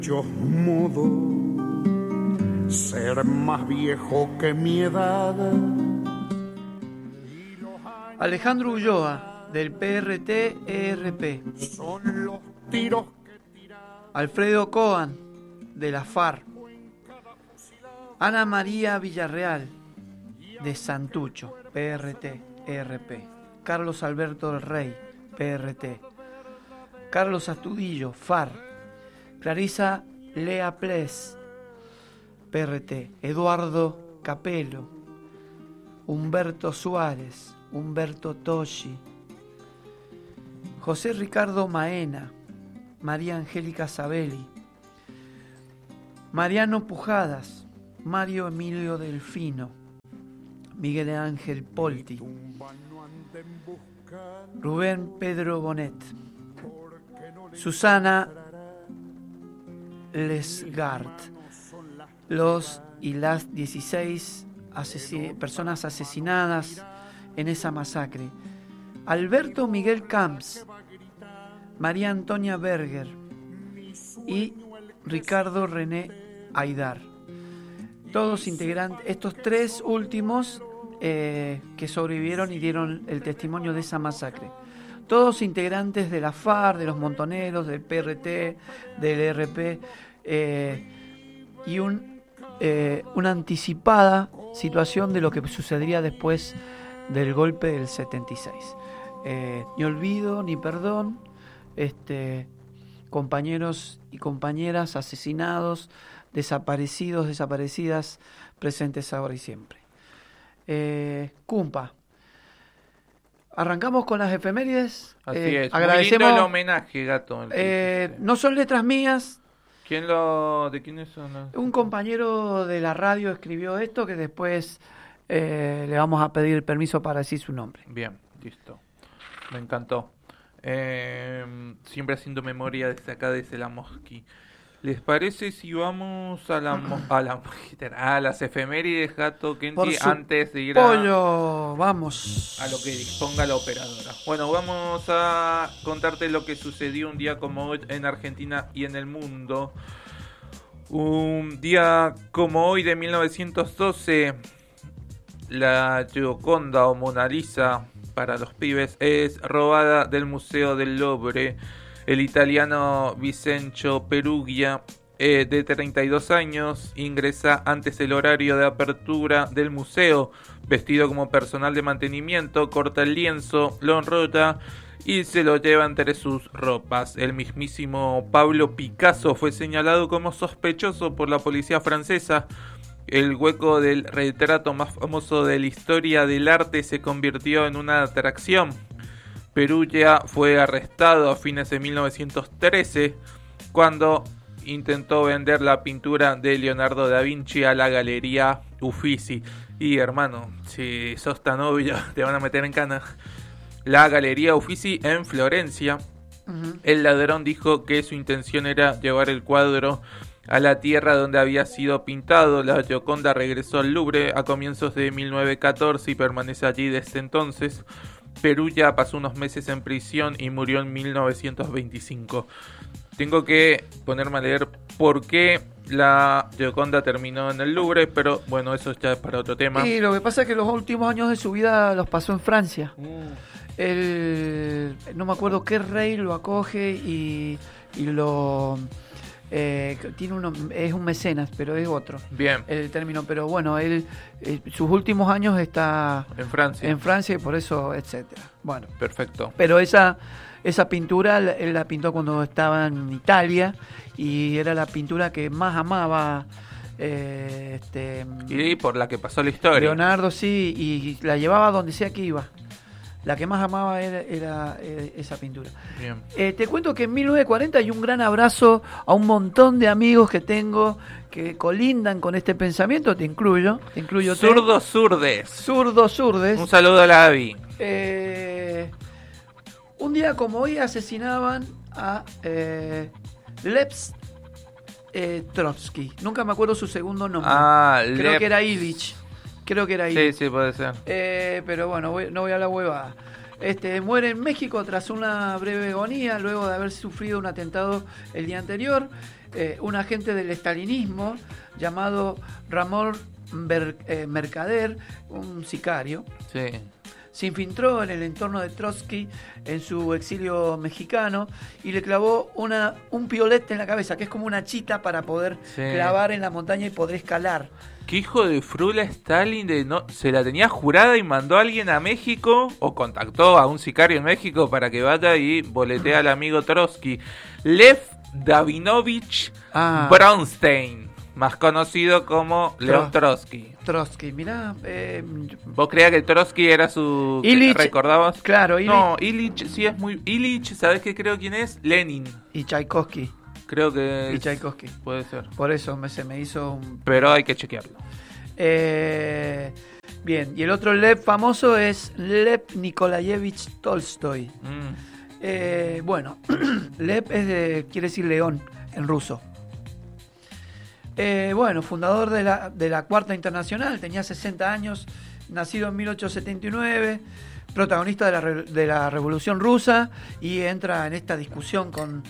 Yo mudo, ser más viejo que mi edad. Alejandro Ulloa, del PRT-ERP. Son los tiros que Alfredo Coan, de la FARC. Ana María Villarreal, de Santucho, PRT-ERP. Carlos Alberto del Rey, PRT. Carlos Astudillo, FARC. Clarisa Lea Ples, PRT. Eduardo Capello. Humberto Suárez, Humberto Toshi. José Ricardo Maena, María Angélica Sabelli. Mariano Pujadas, Mario Emilio Delfino. Miguel Ángel Polti. Rubén Pedro Bonet. Susana Lesgard. Los y las 16 personas asesinadas en esa masacre. Alberto Miguel Camps, María Antonia Berger y Ricardo René Aidar. Todos integrantes, estos tres últimos que sobrevivieron y dieron el testimonio de esa masacre. Todos integrantes de la FARC, de los Montoneros, del PRT, del ERP, y una anticipada situación de lo que sucedería después del golpe del 76. Ni olvido ni perdón, compañeros y compañeras asesinados, desaparecidos, desaparecidas, presentes ahora y siempre. Cumpa. Arrancamos con las efemérides. Así es. Agradecemos. Muy lindo el homenaje, Gato. No son letras mías. ¿De quiénes son? Un compañero de la radio escribió esto que después le vamos a pedir el permiso para decir su nombre. Bien, listo. Me encantó. Siempre haciendo memoria desde acá, desde la Mosqui. ¿Les parece si vamos a las efemérides, Gato Kenty, antes de ir vamos a lo que disponga la operadora? Bueno, vamos a contarte lo que sucedió un día como hoy en Argentina y en el mundo. Un día como hoy de 1912, la Gioconda o Mona Lisa, para los pibes, es robada del Museo del Louvre. El italiano Vincenzo Peruggia, de 32 años, ingresa antes del horario de apertura del museo, vestido como personal de mantenimiento, corta el lienzo, lo enrolla y se lo lleva entre sus ropas. El mismísimo Pablo Picasso fue señalado como sospechoso por la policía francesa. El hueco del retrato más famoso de la historia del arte se convirtió en una atracción. Peruggia fue arrestado a fines de 1913 cuando intentó vender la pintura de Leonardo da Vinci a la Galería Uffizi. Y hermano, si sos tan obvio, te van a meter en cana. La Galería Uffizi en Florencia. El ladrón dijo que su intención era llevar el cuadro a la tierra donde había sido pintado. La Gioconda regresó al Louvre a comienzos de 1914 y permanece allí desde entonces. Peruggia pasó unos meses en prisión y murió en 1925. Tengo que ponerme a leer por qué la Gioconda terminó en el Louvre, pero bueno, eso ya es para otro tema. Y lo que pasa es que los últimos años de su vida los pasó en Francia. No me acuerdo qué rey lo acoge y lo... es un mecenas, pero es otro. Bien. El término, pero bueno, él sus últimos años está en Francia y por eso, etcétera. Bueno, perfecto. Pero esa pintura él la pintó cuando estaba en Italia y era la pintura que más amaba. Y por la que pasó la historia. Leonardo, sí, y la llevaba donde sea que iba. La que más amaba era esa pintura. Bien. Te cuento que en 1940 hay un gran abrazo a un montón de amigos que tengo que colindan con este pensamiento. Te incluyo. Zurdos Zurdes. Un saludo a la Abby. Un día como hoy asesinaban a Lev Trotsky. Nunca me acuerdo su segundo nombre. Creo que era Ilich. Sí, puede ser. Pero bueno, no voy a la huevada. muere en México tras una breve agonía, luego de haber sufrido un atentado el día anterior. Un agente del estalinismo llamado Ramón Mercader, un sicario, se infiltró en el entorno de Trotsky en su exilio mexicano y le clavó un piolete en la cabeza, que es como una chita para poder clavar en la montaña y poder escalar. ¿Qué hijo de frula Stalin se la tenía jurada y mandó a alguien a México o contactó a un sicario en México para que vaya y boletea al amigo Trotsky? Lev Davinovich Bronstein, más conocido como León Trotsky. Trotsky, mirá. ¿Vos creías que Trotsky era su... Illich, ¿recordabas? Claro, Illich. No, Illich sí es muy... Illich, ¿sabés qué creo quién es? Lenin. Y Tchaikovsky. Creo que... Y Tchaikovsky. Puede ser. Por eso se me hizo un... Pero hay que chequearlo. Bien, y el otro Lev famoso es Lev Nikolayevich Tolstoy. Bueno, Lev quiere decir león en ruso. Bueno, fundador de la Cuarta Internacional, tenía 60 años, nacido en 1879, protagonista de la Revolución Rusa, y entra en esta discusión con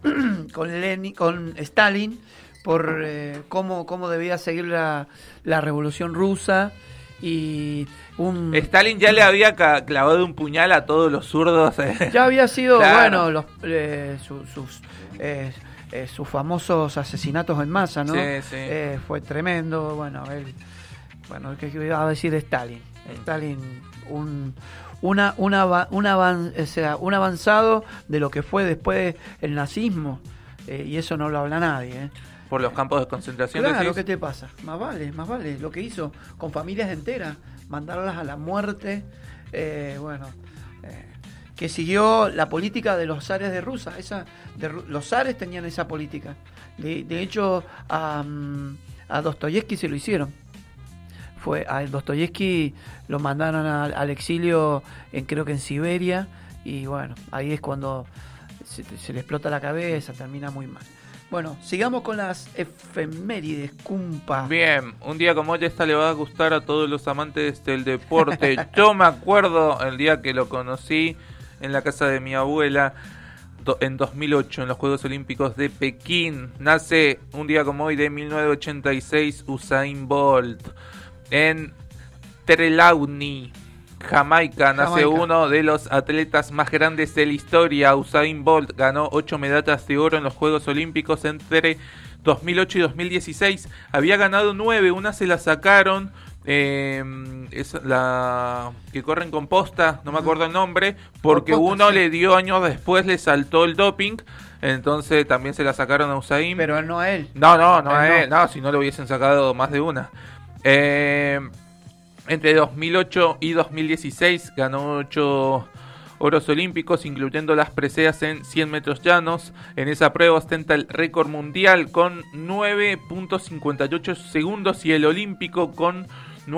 Stalin por cómo debía seguir la Revolución Rusa. Y Stalin ya le había clavado un puñal a todos los zurdos. Ya había sido, claro. Bueno, sus famosos asesinatos en masa, ¿no? Sí. Fue tremendo. Bueno, ¿qué iba a decir Stalin? Stalin, un avanzado de lo que fue después el nazismo, y eso no lo habla nadie, Por los campos de concentración. Claro, ¿qué te pasa? Más vale lo que hizo con familias enteras, mandarlas a la muerte. Que siguió la política de los zares de Rusia. Los zares tenían esa política. De hecho, a Dostoyevsky se lo hicieron. A Dostoyevsky lo mandaron al exilio, creo que en Siberia, y bueno, ahí es cuando se le explota la cabeza, termina muy mal. Bueno, sigamos con las efemérides, cumpa. Bien, un día como hoy esta le va a gustar a todos los amantes del deporte. Yo me acuerdo el día que lo conocí en la casa de mi abuela en 2008 en los Juegos Olímpicos de Pekín. Nace un día como hoy de 1986 Usain Bolt. En Trelawney, Jamaica, nace uno de los atletas más grandes de la historia. Usain Bolt ganó 8 medallas de oro en los Juegos Olímpicos entre 2008 y 2016. Había ganado 9, una se la sacaron. Es la que corre en composta, no me acuerdo el nombre, porque uno le dio años después, le saltó el doping. Entonces también se la sacaron a Usain. Pero no a él. No a él. No, si no le hubiesen sacado más de una. Entre 2008 y 2016 ganó 8 oros olímpicos, incluyendo las preseas en 100 metros llanos. En esa prueba ostenta el récord mundial con 9.58 segundos y el olímpico con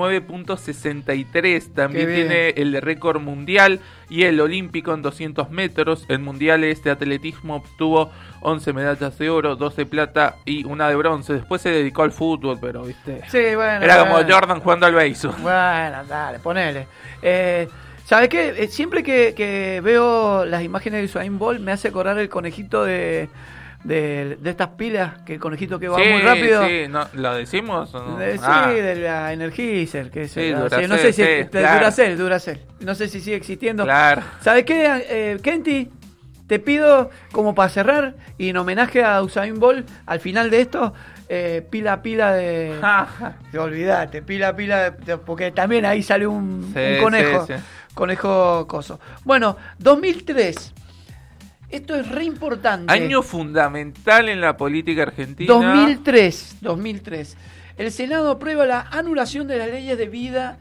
9.63. También tiene el récord mundial y el olímpico en 200 metros. El mundial de atletismo obtuvo 11 medallas de oro, 2 de plata y una de bronce. Después se dedicó al fútbol, pero viste. Sí, bueno. Era como Jordan jugando al béisbol. Bueno, dale, ponele. ¿Sabes qué? Siempre que veo las imágenes de Usain Bolt me hace acordar el conejito de estas pilas, que el conejito que va muy rápido. Sí, no, ¿lo decimos o no? Sí, de la Energizer, que es Duracell, no sé si claro. Duracell. No sé si sigue existiendo. Claro. ¿Sabes qué, Kenty? Te pido, como para cerrar, y en homenaje a Usain Bolt, al final de esto, pila de... Olvídate, pila porque también ahí sale un conejo. Sí. Conejo coso. Bueno, 2003. Esto es re importante. Año fundamental en la política argentina. 2003. El Senado aprueba la anulación de las leyes de vida,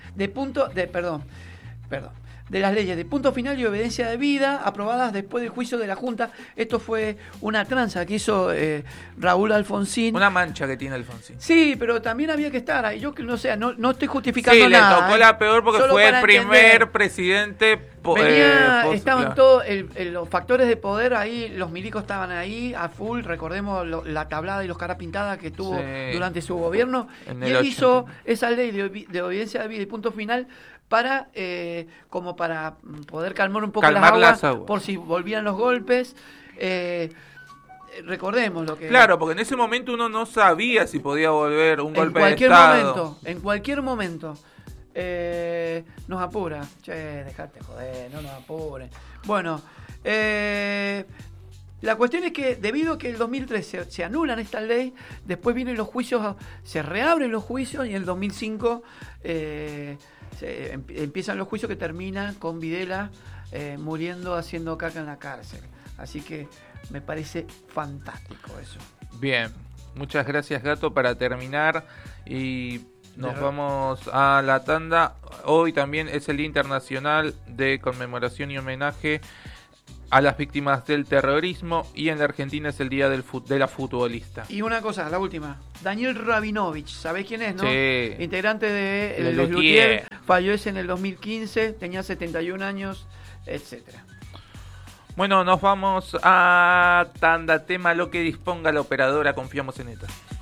de las leyes de punto final y obediencia de vida aprobadas después del juicio de la Junta. Esto fue una tranza que hizo Raúl Alfonsín. Una mancha que tiene Alfonsín. Sí, pero también había que estar ahí. Yo que no sé, no estoy justificando nada. Sí, le tocó la peor porque solo fue el primer entender. Presidente. Estaban todos los factores de poder ahí, los milicos estaban ahí a full. Recordemos la tablada y los cara pintada que tuvo durante su gobierno. Y él hizo esa ley de obediencia de vida y punto final para como para poder calmar un poco Calmar las las aguas. por si volvían los golpes. Recordemos lo que... Claro, porque en ese momento uno no sabía si podía volver un golpe de cualquier Estado. momento, en cualquier momento. Nos apura. Che, dejate joder, no nos apuren. Bueno, la cuestión es que debido a que el 2003 se anulan esta ley, después vienen los juicios, se reabren los juicios y en el 2005 empiezan los juicios que terminan con Videla muriendo haciendo caca en la cárcel. Así que me parece fantástico eso. Bien, muchas gracias, Gato. Para terminar y nos vamos a la tanda. Hoy también es el Día Internacional de Conmemoración y Homenaje a las víctimas del terrorismo, y en la Argentina es el Día de la Futbolista. Y una cosa, la última. Daniel Rabinovich, ¿sabés quién es, no? Sí. Integrante de Les Les Luthiers. Luthiers, fallece en el 2015, tenía 71 años, etcétera. Bueno, nos vamos a tanda, tema lo que disponga la operadora, confiamos en ella.